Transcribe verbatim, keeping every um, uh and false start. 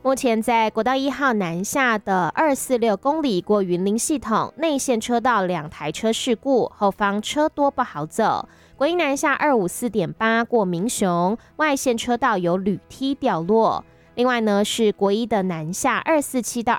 目前在国道一号南下的二四六公里过云林系统内线车道两台车事故，后方车多不好走。国一南下二五四点八过民雄外线车道有铝梯掉落。另外呢，是国一的南下二四七到